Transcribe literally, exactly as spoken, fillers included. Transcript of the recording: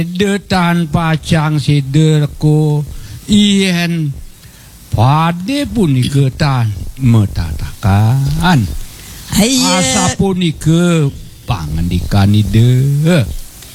de tanpa cang siderko ien pade punika tan metatakan asa punika pangandikan ide